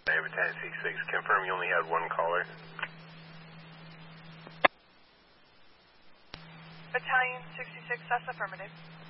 Battalion 66, confirm you only had one caller. Battalion 66, that's affirmative.